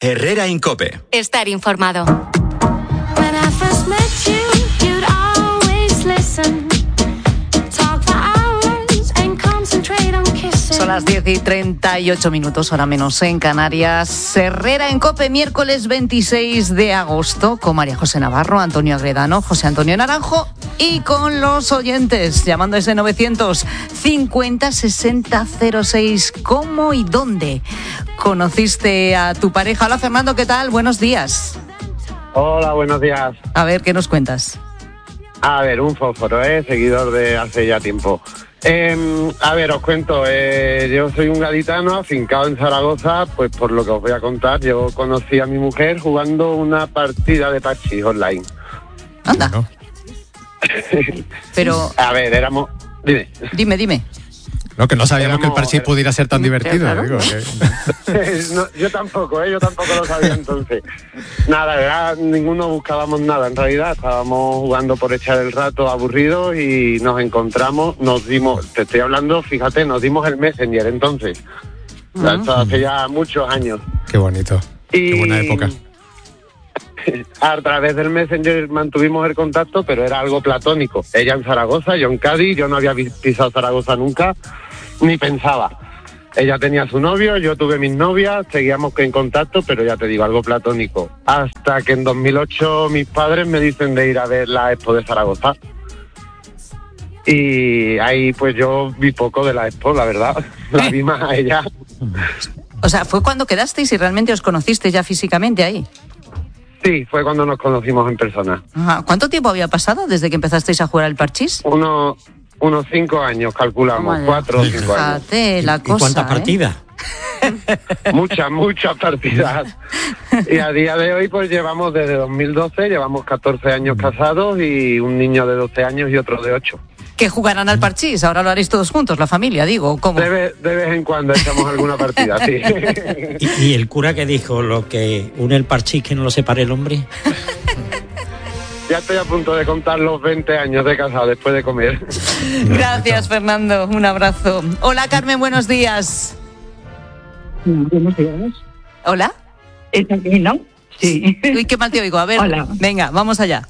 Herrera en COPE. Estar informado. Son las 10:38, hora menos en Canarias. Herrera en COPE, miércoles 26 de agosto, con María José Navarro, Antonio Agredano, José Antonio Naranjo y con los oyentes, llamando ese 950-6006. ¿Cómo y dónde conociste a tu pareja? Hola, Fernando, ¿qué tal? Buenos días. Hola, buenos días. A ver, ¿qué nos cuentas? A ver, un fósforo, seguidor de hace ya tiempo. A ver, os cuento, yo soy un gaditano afincado en Zaragoza, pues por lo que os voy a contar, yo conocí a mi mujer jugando una partida de parchís online. Anda. No. Pero... A ver, éramos... Dime. No, que no sabíamos que el parchís pudiera ser tan divertido. Claro. Digo, No, yo tampoco lo sabía entonces. Nada, ninguno buscábamos nada, en realidad estábamos jugando por echar el rato aburridos y nos encontramos, nos dimos, te estoy hablando, fíjate, nos dimos el Messenger entonces. Esto hace ya muchos años. Qué bonito, qué buena época. A través del Messenger mantuvimos el contacto, pero era algo platónico. Ella en Zaragoza, yo en Cádiz, yo no había pisado Zaragoza nunca, ni pensaba. Ella tenía su novio, yo tuve mis novias, seguíamos en contacto, pero ya te digo, algo platónico. Hasta que en 2008 mis padres me dicen de ir a ver la Expo de Zaragoza. Y ahí pues yo vi poco de la Expo, la verdad. La vi más a ella. O sea, ¿fue cuando quedasteis y realmente os conocisteis ya físicamente ahí? Sí, fue cuando nos conocimos en persona. Ajá. ¿Cuánto tiempo había pasado desde que empezasteis a jugar al parchís? Unos 5 años, calculamos, 4 o 5 años. Fíjate la cosa. ¿Y cuántas partidas? Muchas partidas. Y a día de hoy pues llevamos desde 2012, llevamos 14 años casados y un niño de 12 años y otro de 8. Que jugarán al parchís, ahora lo haréis todos juntos, la familia, digo, ¿cómo? De vez en cuando echamos alguna partida, sí. ¿Y el cura que dijo lo que une el parchís que no lo separe el hombre? Ya estoy a punto de contar los 20 años de casado después de comer. Gracias, Fernando, un abrazo. Hola, Carmen, buenos días. Buenos días. ¿Hola? ¿Es aquí, no? Sí. Uy, qué mal te oigo, a ver. Hola. Venga, vamos allá.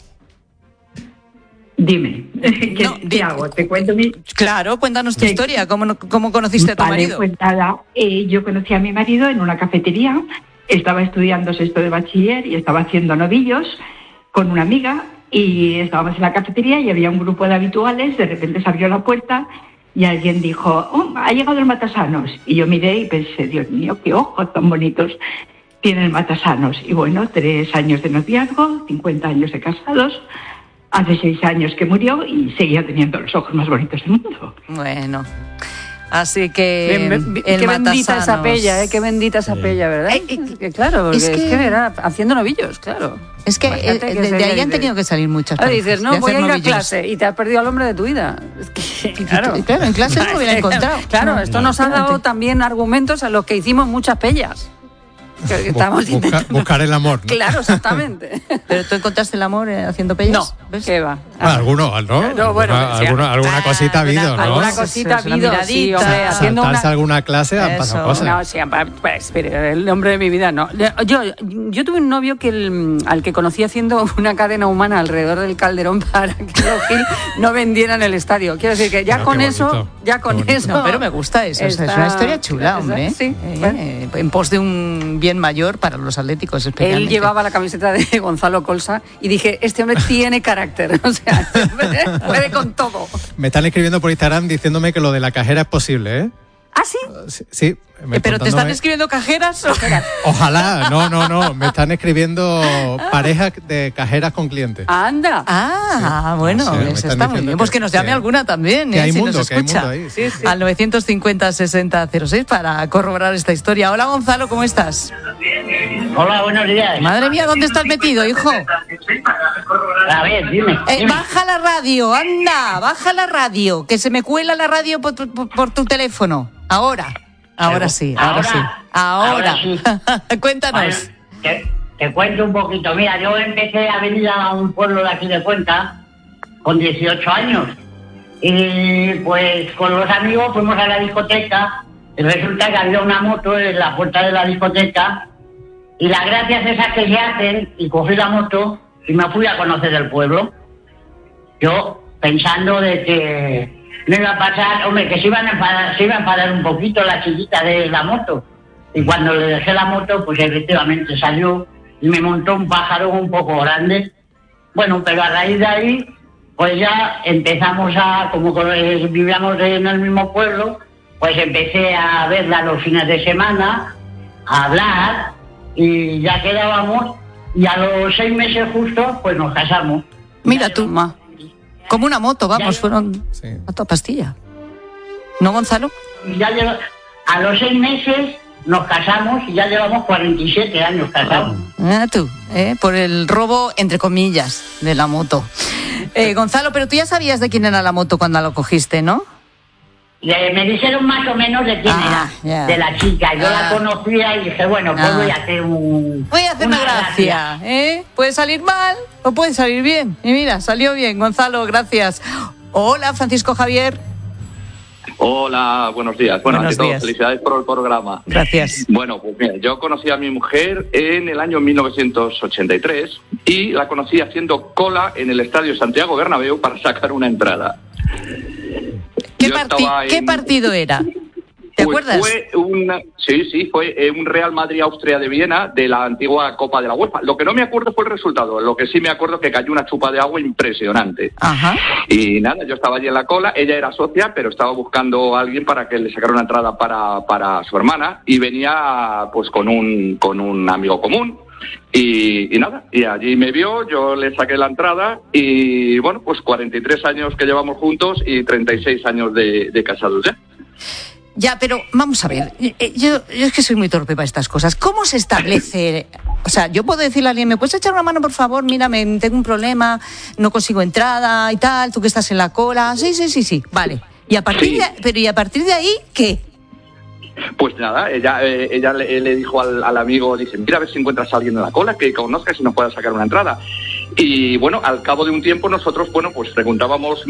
Dime, ¿qué hago? ¿Te cuento mi...? Claro, cuéntanos tu historia, ¿cómo conociste a tu marido? Pues nada, yo conocí a mi marido en una cafetería, estaba estudiando sexto de bachiller y estaba haciendo novillos con una amiga y estábamos en la cafetería y había un grupo de habituales, de repente se abrió la puerta y alguien dijo, ha llegado el Matasanos. Y yo miré y pensé, Dios mío, qué ojos tan bonitos tiene el Matasanos. Y bueno, 3 años de noviazgo, 50 años de casados. Hace 6 años que murió y seguía teniendo los ojos más bonitos del mundo. Bueno, así que qué bendita esa pella, qué bendita esa pella, ¿verdad? Claro, porque es que era haciendo novillos, claro. Es que de ahí han tenido que salir muchas cosas. Dices, no, voy a ir a clase y te has perdido al hombre de tu vida. Es que, claro, en clase no lo hubiera encontrado. Claro, esto nos ha dado también argumentos a los que hicimos muchas pellas. Buscar el amor, ¿no? Claro, exactamente. ¿Pero tú encontraste el amor haciendo pellas? No, ¿ves? ¿Qué va? Algunos, ¿no? No, bueno, alguna cosita ha habido, ¿no? Alguna cosita ha habido, sí, hombre, haciendo saltarse alguna clase han pasado cosas. No, sí, pues, el hombre de mi vida, no. Yo tuve un novio al que conocí haciendo una cadena humana alrededor del Calderón para que los Gil no vendieran el estadio. Quiero decir que ya con eso... No, pero me gusta eso, es una historia chula, hombre. Sí, en pos de un bien mayor para los atléticos especialmente. Él llevaba la camiseta de Gonzalo Colsa y dije, este hombre tiene carácter, o sea, puede con todo. Me están escribiendo por Instagram diciéndome que lo de la cajera es posible, ¿eh? ¿Ah, sí? Sí. ¿Pero te están escribiendo cajeras? Ojalá, no. Me están escribiendo parejas de cajeras con clientes. ¡Anda! Bueno, eso está muy bien. Pues que nos llame alguna también, que hay si mundo, nos escucha. Que hay mundo ahí. Sí. Al 950-6006 para corroborar esta historia. Hola, Gonzalo, ¿cómo estás? Hola, buenos días. Madre mía, ¿dónde estás metido, hijo? A ver, dime. Baja la radio, anda, baja la radio, que se me cuela la radio por tu teléfono. Ahora sí. Cuéntanos. Bueno, te cuento un poquito. Mira, yo empecé a venir a un pueblo de aquí de Cuenca con 18 años. Y pues con los amigos fuimos a la discoteca. Y resulta que había una moto en la puerta de la discoteca Y las gracias esas que se hacen, y cogí la moto y me fui a conocer el pueblo. Yo pensando de que no iba a pasar, hombre, que se iba a enfadar un poquito la chiquita de la moto. Y cuando le dejé la moto, pues efectivamente salió y me montó un pájaro un poco grande. Bueno, pero a raíz de ahí, pues ya empezamos como vivíamos en el mismo pueblo, pues empecé a verla los fines de semana, a hablar, y ya quedábamos, y a los 6 meses justo, pues nos casamos. Mira tú, como una moto, vamos, fueron a toda pastilla. ¿No, Gonzalo? Ya a los 6 meses nos casamos y ya llevamos 47 años casados. Tú, por el robo, entre comillas, de la moto. Gonzalo, pero tú ya sabías de quién era la moto cuando la cogiste, ¿no? Me dijeron más o menos de quién era, ya. de la chica. Yo la conocía y dije, bueno, pues voy a hacer una gracia. Puede salir mal o puede salir bien. Y mira, salió bien. Gonzalo, gracias. Hola, Francisco Javier. Hola, buenos días. Bueno, ante todo, felicidades por el programa. Gracias. Bueno, pues mira, yo conocí a mi mujer en el año 1983 y la conocí haciendo cola en el Estadio Santiago Bernabéu para sacar una entrada. ¿Qué partido era? ¿Te acuerdas? Fue un Real Madrid-Austria de Viena de la antigua Copa de la UEFA. Lo que no me acuerdo fue el resultado. Lo que sí me acuerdo es que cayó una chupa de agua impresionante. Ajá. Y nada, yo estaba allí en la cola. Ella era socia, pero estaba buscando a alguien para que le sacara una entrada para su hermana. Y venía pues con un amigo común. Y nada, y allí me vio, yo le saqué la entrada y bueno, pues 43 años que llevamos juntos y 36 años de casados ya. Ya, pero vamos a ver, yo es que soy muy torpe para estas cosas. ¿Cómo se establece? O sea, yo puedo decirle a alguien, ¿me puedes echar una mano, por favor? Mira, tengo un problema, no consigo entrada y tal, tú que estás en la cola. Sí, vale. ¿Y a partir de ahí qué? Pues nada, ella le dijo al amigo, dice, mira a ver si encuentras a alguien en la cola que conozcas y nos pueda sacar una entrada. Y bueno, al cabo de un tiempo nosotros, bueno, pues preguntábamos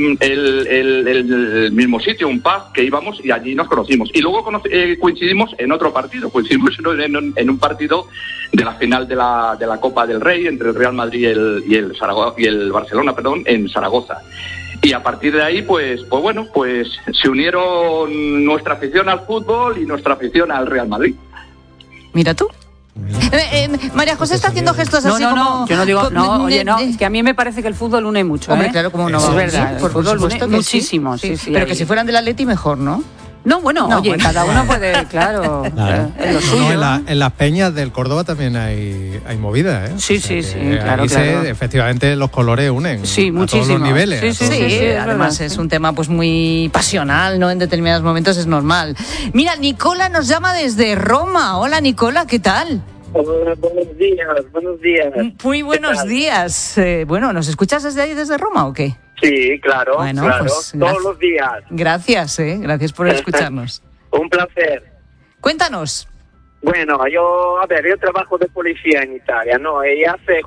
el mismo sitio, un pub que íbamos y allí nos conocimos. Y luego coincidimos en otro partido, coincidimos en un partido de la final de la Copa del Rey entre el Real Madrid y el Barcelona, en Zaragoza. Y a partir de ahí, pues bueno, pues se unieron nuestra afición al fútbol y nuestra afición al Real Madrid. Mira tú. María José está haciendo gestos así como... No, yo no digo... No, oye, no, es que a mí me parece que el fútbol une mucho. Hombre, claro, como no. Es verdad, por fútbol supuesto une que muchísimo. Sí. Sí, pero que si fueran del Atleti mejor, ¿no? No, bueno, oye, bueno, cada uno puede, claro. En lo suyo. En las peñas del Córdoba también hay movidas, ¿eh? Sí, claro. Efectivamente los colores unen. Sí, muchísimo. A todos los niveles. Sí, además es un tema pues muy pasional, ¿no? En determinados momentos es normal. Mira, Nicola nos llama desde Roma. Hola, Nicola, ¿qué tal? Hola, buenos días. Muy buenos días. Bueno, ¿nos escuchas desde ahí, desde Roma o qué? Sí, claro, bueno, claro, pues, todos los días. Gracias por escucharnos. Un placer. Cuéntanos. Bueno, yo trabajo de policía en Italia, ¿no? Y hace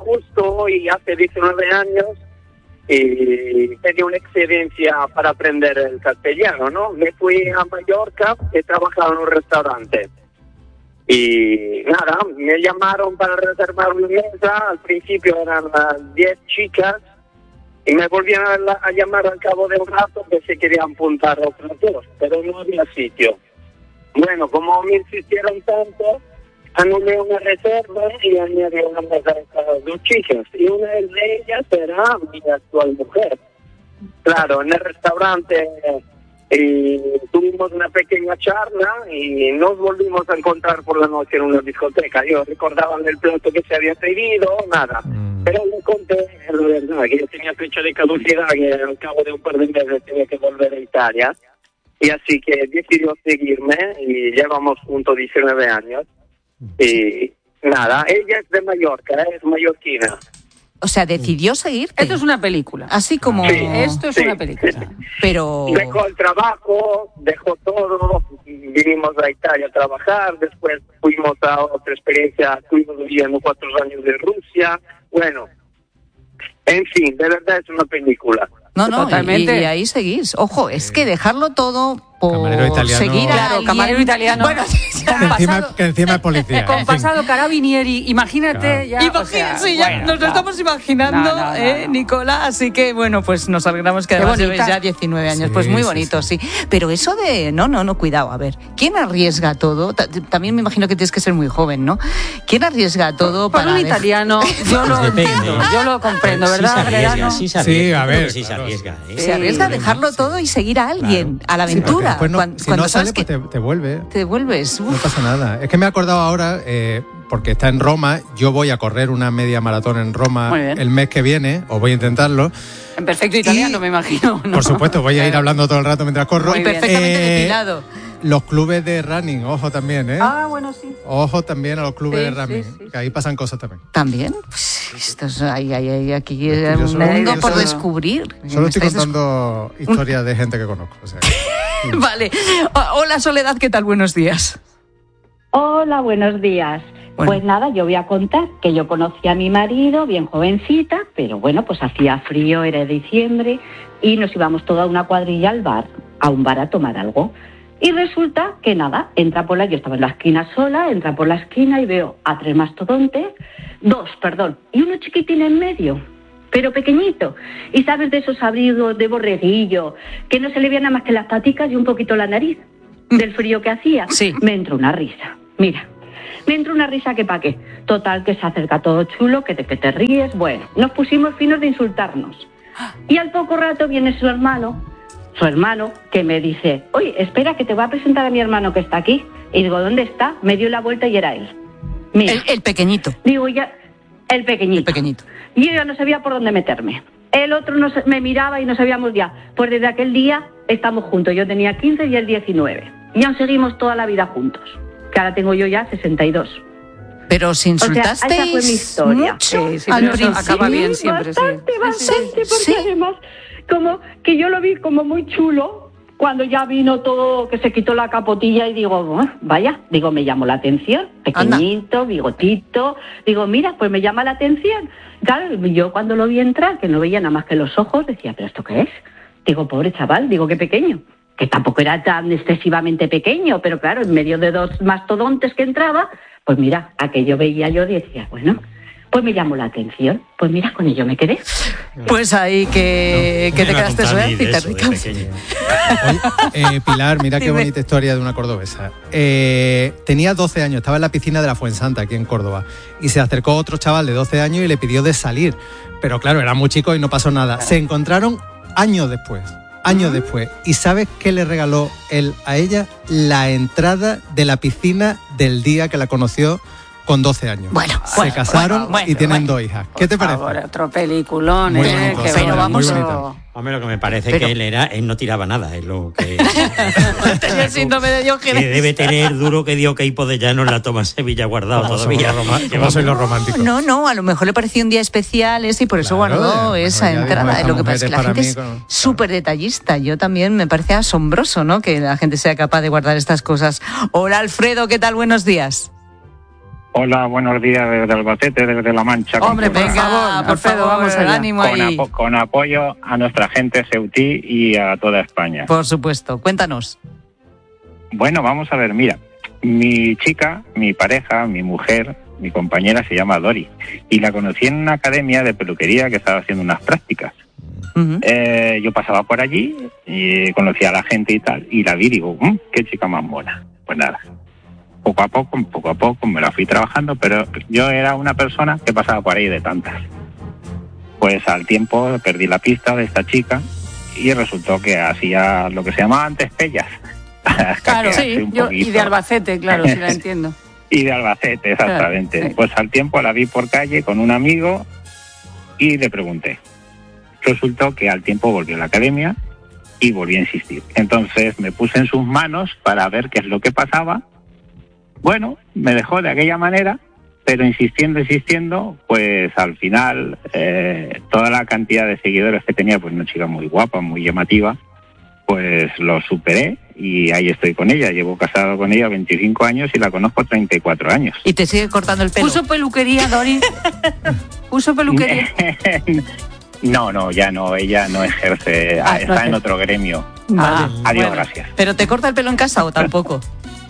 19 años y tenía una excedencia para aprender el castellano, ¿no? Me fui a Mallorca y trabajaba en un restaurante. Y nada, me llamaron para reservar una mesa. Al principio eran 10 chicas y me volvían a llamar al cabo de un rato que se querían apuntar a otras 2, pero no había sitio. Bueno, como me insistieron tanto, anulé una reserva y añadí una mesa para 2 chicas. Y una de ellas era mi actual mujer. Claro, en el restaurante... Y tuvimos una pequeña charla y nos volvimos a encontrar por la noche en una discoteca. Yo recordaba el plato que se había pedido, nada. Pero le conté la verdad, que yo tenía fecha de caducidad, que al cabo de un par de meses tenía que volver a Italia. Y así que decidió seguirme y llevamos juntos 19 años. Y nada, ella es de Mallorca, es mallorquina. O sea, decidió seguirte. Esto es una película. Así como... Sí, esto es una película. Pero... Dejó el trabajo, dejó todo, vinimos a Italia a trabajar, después fuimos a otra experiencia, estuvimos viviendo 4 años en Rusia. Bueno, en fin, de verdad es una película. No, Totalmente. Y ahí seguís. Ojo, es que dejarlo todo Camarero italiano. seguir a Claro, alguien. camarero italiano. Bueno, Que encima es policía. Con en fin. pasado carabinieri, imagínate Claro. ya. Sí, ya nos lo estamos imaginando, No. Nicola. Así que, bueno, pues nos alegramos que Qué además bonita. lleves ya 19 años. Sí, Pues muy sí, bonito, sí. Pero eso de... No, cuidado, a ver. ¿Quién arriesga todo? También me imagino que tienes que ser muy joven, ¿no? ¿Quién arriesga todo Para un italiano, yo lo Depende. entiendo, yo lo comprendo, Sí ¿verdad, se arriesga, Gredano? sí se arriesga. Sí, a yo creo ver, que sí se claro. arriesga. Se arriesga a dejarlo todo y seguir a alguien, a la Sí, porque aventura. después Cuando si no sabes sale, que pues te vuelve. te vuelves. No pasa nada. Es que me he acordado ahora, porque está en Roma, yo voy a correr una media maratón en Roma Muy bien. el mes que viene, o voy a intentarlo. En perfecto italiano, me imagino. ¿no? Por supuesto, voy a ir hablando todo el rato mientras corro. Muy bien. Perfectamente depilado. Los clubes de running, ojo también, ¿eh? Ah, bueno, sí. Ojo también a los clubes Sí, de running, sí, sí. que ahí pasan cosas también. ¿También? Pues, esto es, aquí yo es un solo- mundo yo por solo- descubrir. Solo Me estoy estáis contando historias de gente que conozco. O sea, Vale. Hola, Soledad, ¿qué tal? Buenos días. Hola, buenos días. Bueno. Pues nada, yo voy a contar que yo conocí a mi marido bien jovencita, pero bueno, pues hacía frío, era diciembre, y nos íbamos toda una cuadrilla al bar, a un bar a tomar algo. Y resulta que nada, yo estaba en la esquina sola, entra por la esquina y veo a 3 mastodontes, 2, y uno chiquitín en medio, pero pequeñito. Y sabes de esos abrigos de borreguillo, que no se le veía nada más que las paticas y un poquito la nariz, del frío que hacía. Sí. Me entró una risa, mira. Me entró una risa que pa' qué. Total, que se acerca todo chulo, que te ríes. Bueno, nos pusimos finos de insultarnos. Y al poco rato viene su hermano, que me dice, oye, espera, que te voy a presentar a mi hermano que está aquí. Y digo, ¿dónde está? Me dio la vuelta y era él. Mira, El pequeñito. digo, ya, el pequeñito. El pequeñito. Y yo ya no sabía por dónde meterme. El otro me miraba y no sabíamos ya. Pues desde aquel día estamos juntos. Yo tenía 15 y él 19. Y aún seguimos toda la vida juntos. Que ahora tengo yo ya 62. Pero os O sea, insultasteis esa fue mi historia. mucho Sí, al pero eso principio. acaba bien siempre, sí. Bastante, porque Sí. además, como que yo lo vi como muy chulo cuando ya vino todo, que se quitó la capotilla y digo, vaya, digo, me llamó la atención, pequeñito, bigotito, digo, mira, pues me llama la atención. Claro, yo cuando lo vi entrar, que no veía nada más que los ojos, decía, ¿pero esto qué es? Digo, pobre chaval, digo, qué pequeño. Que tampoco era tan excesivamente pequeño, pero claro, en medio de 2 mastodontes que entraba, pues mira, aquello veía yo y decía, bueno, pues me llamó la atención, pues mira, con ello me quedé. Pues ahí que te quedaste sola suerte y te ricas. Oye, Pilar, mira qué Dime. bonita historia de una cordobesa. Tenía 12 años, estaba en la piscina de la Fuensanta, aquí en Córdoba, y se acercó otro chaval de 12 años y le pidió de salir. Pero claro, era muy chico y no pasó nada. Se encontraron años después. ¿Y sabes qué le regaló él a ella? La entrada de la piscina del día que la conoció con 12 años. Se casaron y tienen 2 hijas. ¿Qué te parece? Ahora, otro peliculón, Muy bonito, que sí, bueno, muy vamos bonito. Hombre, lo que me parece que él no tiraba nada, es lo que... Tenía el síndrome de que Diógenes. debe tener duro que dio Queipo de Llano en la toma Sevilla guardado todavía. ¿Cómo soy los románticos? No, a lo mejor le pareció un día especial ese y por eso Claro, guardó bueno, esa ya entrada. dijo, Lo que esta pasa es que la mujer gente es es para mí, súper detallista. Yo también me parece asombroso, ¿no? Que la gente sea capaz de guardar estas cosas. Hola, Alfredo, ¿qué tal? Buenos días. Hola, buenos días desde Albacete, desde La Mancha. Hombre, por favor, Alfredo, vamos allá. ánimo ahí. Con apoyo a nuestra gente ceutí y a toda España. Por supuesto, cuéntanos. Bueno, vamos a ver, mira, mi chica, mi pareja, mi mujer, mi compañera se llama Dori y la conocí en una academia de peluquería que estaba haciendo unas prácticas. Yo pasaba por allí y conocía a la gente y tal, y la vi y digo, qué chica más mona. Pues nada, poco a poco me la fui trabajando, pero yo era una persona que pasaba por ahí de tantas. Pues al tiempo perdí la pista de esta chica y resultó que hacía lo que se llamaba antes pellas. Claro, Hace sí, un yo, y poquito. de Albacete, claro, sí la entiendo. Y de Albacete, exactamente. Claro, sí. Pues al tiempo la vi por calle con un amigo y le pregunté. Resultó que al tiempo volvió a la academia y volví a insistir. Entonces me puse en sus manos para ver qué es lo que pasaba. Bueno, me dejó de aquella manera, pero insistiendo, pues al final toda la cantidad de seguidores que tenía, pues una chica muy guapa, muy llamativa, pues lo superé y ahí estoy con ella. Llevo casado con ella 25 años y la conozco 34 años. ¿Y te sigue cortando el pelo? ¿Puso peluquería, Dori? ¿Puso peluquería? No, ya no, ella no ejerce, está en otro gremio. Vale. Adiós, gracias. ¿Pero te corta el pelo en casa o tampoco?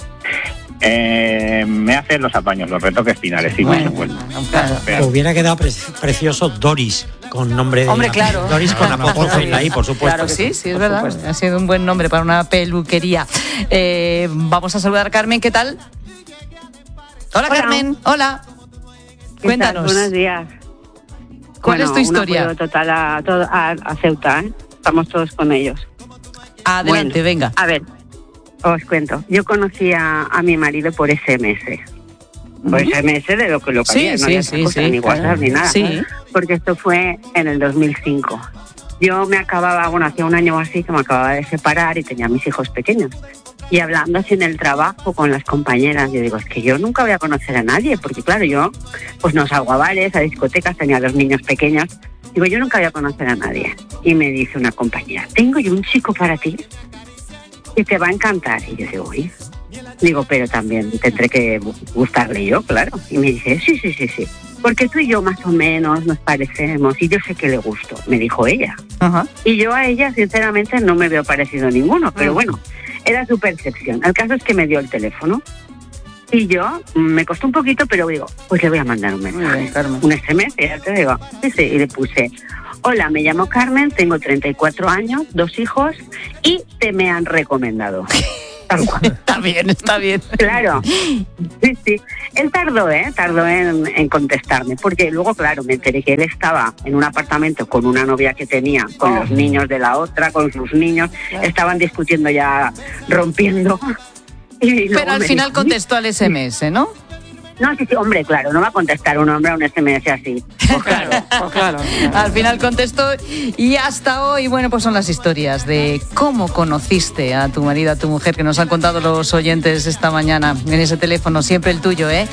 Me hacen los apaños, los retoques finales, sí, Bueno, por supuesto. Claro. Hubiera quedado precioso Doris, con nombre de... Hombre, claro. Doris con apóstrofe en la I, por supuesto. Claro que sí, es verdad. Ha sido un buen nombre para una peluquería. Vamos a saludar a Carmen, ¿qué tal? Hola. Carmen, hola. Cuéntanos. Buenos días. ¿Cuál es tu historia? Un apoyo total a Ceuta, ¿eh? Estamos todos con ellos. Adelante, venga. A ver, os cuento. Yo conocí a mi marido por SMS. Por SMS de lo que había, no había otra cosa, ni WhatsApp ni nada. Sí. Porque esto fue en el 2005. Yo hacía un año o así que me acababa de separar y tenía a mis hijos pequeños. Y hablando así en el trabajo con las compañeras, yo digo, es que yo nunca voy a conocer a nadie, porque claro, yo pues no salgo a bares, a discotecas, tenía 2 niños pequeños. Digo, yo nunca voy a conocer a nadie. Y me dice una compañera, tengo yo un chico para ti que te va a encantar. Y yo digo, uy. Digo, pero también tendré que gustarle yo, claro. Y me dice, sí. Porque tú y yo más o menos nos parecemos y yo sé que le gusto, me dijo ella. Ajá. Y yo a ella, sinceramente, no me veo parecido ninguno, pero bueno, era su percepción. El caso es que me dio el teléfono y yo, me costó un poquito, pero digo, pues le voy a mandar un mensaje, un SMS, ya te digo. Sí, y le puse, hola, me llamo Carmen, tengo 34 años, 2 hijos y te me han recomendado. Está bien. Claro, sí. Él tardó en contestarme, porque luego, claro, me enteré que él estaba en un apartamento con una novia que tenía, con los niños de la otra, con sus niños, estaban discutiendo ya, rompiendo. Pero al final contestó al SMS, ¿no? No, sí, hombre, claro, no va a contestar un hombre a un SMS así. Pues claro. Al final contestó y hasta hoy, bueno, pues son las historias de cómo conociste a tu marido, a tu mujer, que nos han contado los oyentes esta mañana en ese teléfono, siempre el tuyo, el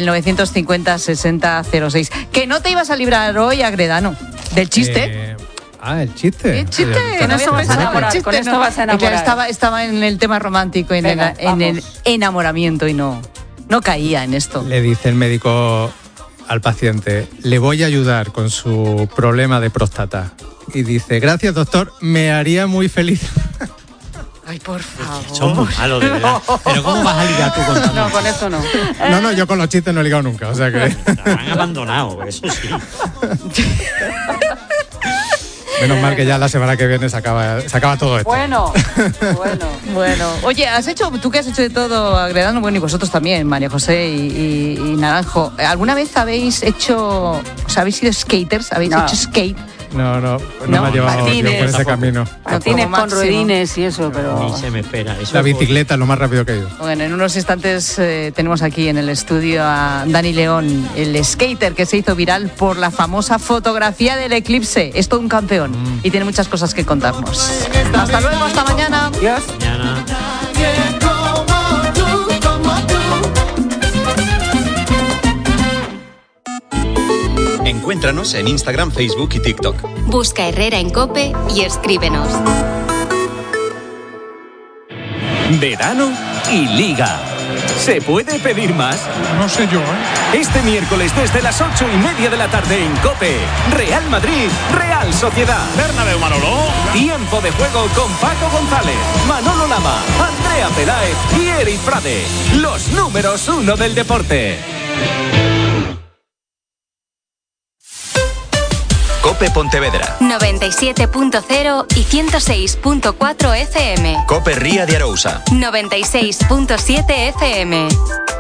950-6006. Que no te ibas a librar hoy, Agredano, del chiste. El chiste. El chiste, con esto vas a enamorar. Con esto vas a enamorar. Estaba en el tema romántico, en el enamoramiento y no caía en esto. Le dice el médico al paciente, le voy a ayudar con su problema de próstata. Y dice, gracias doctor, me haría muy feliz. Ay, por favor. Son muy malos, de verdad. Pero ¿cómo vas a ligar tú con tanto? No, con esto no. No, yo con los chistes no he ligado nunca, o sea que... Te han abandonado, eso sí. Menos mal que ya la semana que viene se acaba todo esto. Bueno. Oye, tú que has hecho de todo, Agredano, bueno, y vosotros también, María José y Naranjo, ¿alguna vez habéis sido skaters? ¿Habéis hecho skate? No me ha llevado por ese camino. Patines con ruedines y eso, pero... Ni se me espera. La bicicleta es lo más rápido que he ido. Bueno, en unos instantes tenemos aquí en el estudio a Dani León, el skater que se hizo viral por la famosa fotografía del eclipse. Es todo un campeón y tiene muchas cosas que contarnos. Hasta luego, hasta mañana. Adiós. Mañana. Encuéntranos en Instagram, Facebook y TikTok. Busca Herrera en COPE y escríbenos. Verano y Liga. ¿Se puede pedir más? No sé yo, Este miércoles desde las 8:30 de la tarde en COPE. Real Madrid, Real Sociedad. Bernabéu, Manolo. Tiempo de juego con Paco González, Manolo Lama, Andrea Peláez y Eric Frade. Los números 1 del deporte. COPE Pontevedra. 97.0 y 106.4 FM. COPE Ría de Arousa. 96.7 FM.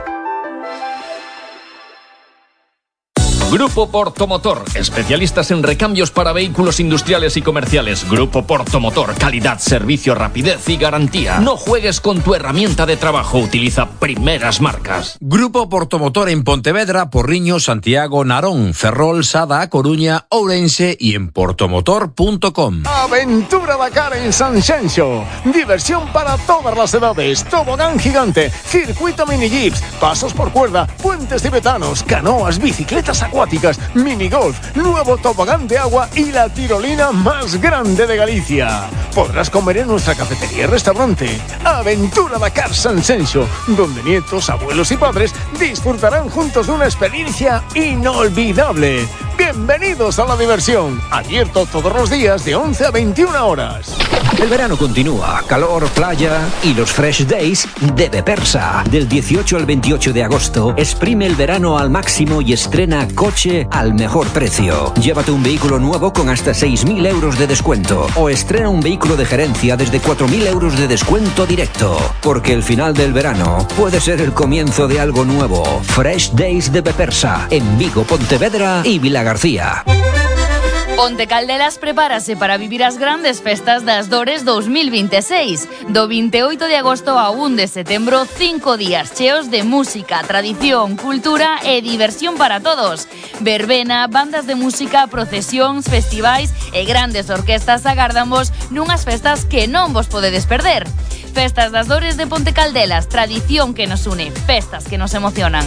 Grupo Portomotor, especialistas en recambios para vehículos industriales y comerciales. Grupo Portomotor, calidad, servicio, rapidez y garantía. No juegues con tu herramienta de trabajo, utiliza primeras marcas. Grupo Portomotor en Pontevedra, Porriño, Santiago, Narón, Ferrol, Sada, Coruña, Ourense y en portomotor.com. Aventura Dakar en San Xenxo. Diversión para todas las edades. Tobogán gigante, circuito mini jeeps, pasos por cuerda, puentes tibetanos, canoas, bicicletas acuáticas, minigolf, nuevo tobogán de agua y la tirolina más grande de Galicia. Podrás comer en nuestra cafetería y restaurante Aventura Dakar San Xenxo, donde nietos, abuelos y padres disfrutarán juntos de una experiencia inolvidable. Bienvenidos a la diversión, abierto todos los días de 11 a 21 horas. El verano continúa, calor, playa y los Fresh Days de Bepersa. Del 18 al 28 de agosto, exprime el verano al máximo y estrena coche al mejor precio. Llévate un vehículo nuevo con hasta 6.000 euros de descuento o estrena un vehículo de gerencia desde 4.000 euros de descuento directo. Porque el final del verano puede ser el comienzo de algo nuevo. Fresh Days de Bepersa, en Vigo, Pontevedra y Vilagarcía. Ponte Caldelas prepárase para vivir as grandes festas das Dores 2026. Do 28 de agosto a 1 de setembro, 5 días cheos de música, tradición, cultura e diversión para todos. Verbena, bandas de música, procesións, festivais e grandes orquestas agardamos nunhas festas que non vos podedes perder. Festas das Dores de Ponte Caldelas, tradición que nos une, festas que nos emocionan.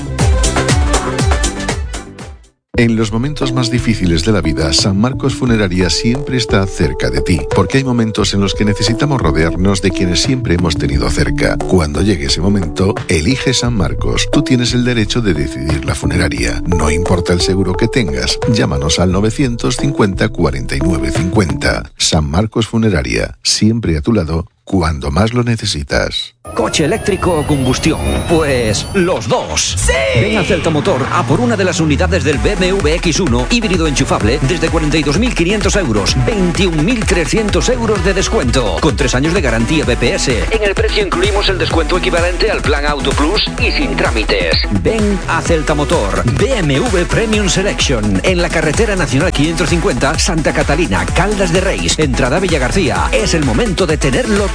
En los momentos más difíciles de la vida, San Marcos Funeraria siempre está cerca de ti, porque hay momentos en los que necesitamos rodearnos de quienes siempre hemos tenido cerca. Cuando llegue ese momento, elige San Marcos. Tú tienes el derecho de decidir la funeraria. No importa el seguro que tengas, llámanos al 950 49 50. San Marcos Funeraria, siempre a tu lado cuando más lo necesitas. ¿Coche eléctrico o combustión? Pues los dos. ¡Sí! Ven a Celta Motor a por una de las unidades del BMW X1 híbrido enchufable desde 42.500 euros, 21.300 euros de descuento, con 3 años de garantía BPS. En el precio incluimos el descuento equivalente al plan Auto Plus y sin trámites. Ven a Celta Motor, BMW Premium Selection, en la carretera nacional 550 Santa Catalina, Caldas de Reis, entrada Villagarcía. Es el momento de tenerlo